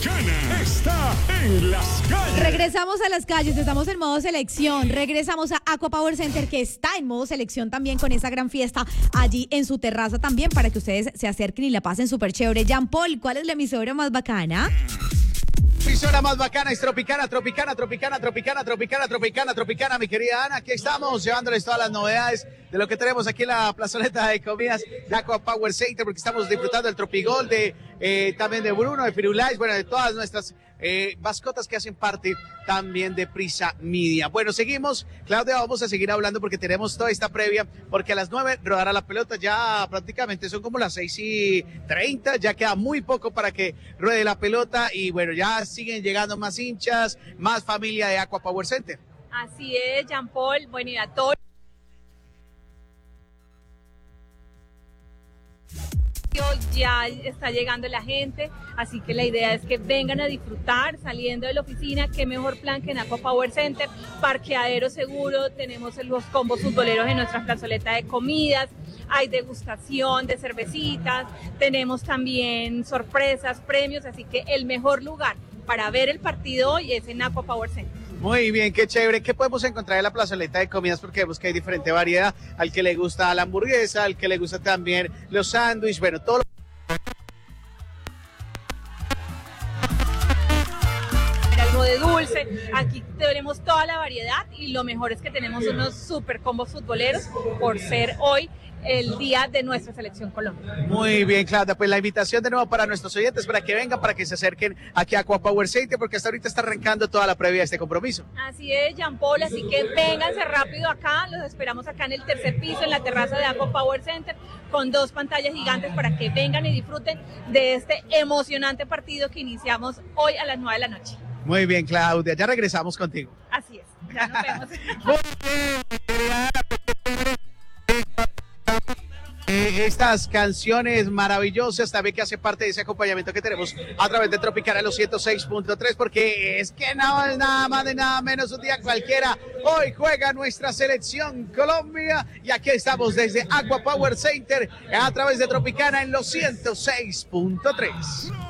Tropicana está en las calles. Regresamos a las calles, estamos en modo selección. Regresamos a Aqua Power Center, que está en modo selección también con esa gran fiesta allí en su terraza también, para que ustedes se acerquen y la pasen súper chévere. Jean Paul, ¿cuál es la emisora más bacana? Emisora más bacana es Tropicana, Tropicana, Tropicana, Tropicana, Tropicana, Tropicana, Tropicana, mi querida Ana. Aquí estamos llevándoles todas las novedades de lo que tenemos aquí en la plazoleta de comidas de Aqua Power Center, porque estamos disfrutando del Tropigol, también de Bruno, de Firulais, bueno, de todas nuestras mascotas que hacen parte también de Prisa Media. Bueno, seguimos, Claudia, vamos a seguir hablando porque tenemos toda esta previa, porque a las 9 rodará la pelota, ya prácticamente son como las 6:30, ya queda muy poco para que ruede la pelota y bueno, ya siguen llegando más hinchas, más familia de Aqua Power Center. Así es, Jean Paul, bueno, y a todos. Ya está llegando la gente, así que la idea es que vengan a disfrutar saliendo de la oficina. Qué mejor plan que en Aqua Power Center, parqueadero seguro, tenemos los combos futboleros en nuestra plazoleta de comidas, hay degustación de cervecitas, tenemos también sorpresas, premios, así que el mejor lugar para ver el partido hoy es en Aqua Power Center. Muy bien, qué chévere. ¿Qué podemos encontrar en la plazoleta de comidas? Porque vemos que hay diferente variedad. Al que le gusta la hamburguesa, al que le gusta también los sándwiches, bueno, todo lo... Algo de dulce, aquí tenemos toda la variedad y lo mejor es que tenemos unos super combos futboleros por ser hoy el día de nuestra selección Colombia. Muy bien, Claudia, pues la invitación de nuevo para nuestros oyentes, para que vengan, para que se acerquen aquí a Aqua Power Center, porque hasta ahorita está arrancando toda la previa de este compromiso. Así es, Jean Paul, así que vénganse rápido acá, los esperamos acá en el tercer piso, en la terraza de Aqua Power Center, con 2 pantallas gigantes para que vengan y disfruten de este emocionante partido que iniciamos hoy a las 9 de la noche. Muy bien, Claudia, ya regresamos contigo. Así es, ya nos vemos. Muy bien, querida Ana, estas canciones maravillosas también que hace parte de ese acompañamiento que tenemos a través de Tropicana los 106.3, porque es que no es nada más de nada menos un día cualquiera. Hoy juega nuestra selección Colombia y aquí estamos desde Aqua Power Center a través de Tropicana en los 106.3.